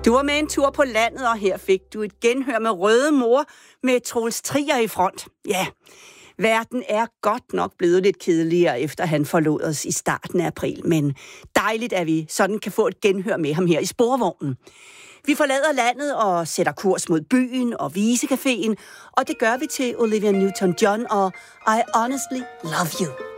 Du var med en tur på landet, og her fik du et genhør med Røde Mor med Troels Trier i front. Ja, verden er godt nok blevet lidt kedeligere, efter han forlod os i starten af april, men dejligt, at vi sådan kan få et genhør med ham her i sporvognen. Vi forlader landet og sætter kurs mod byen og Visecaféen, og det gør vi til Olivia Newton-John og I Honestly Love You.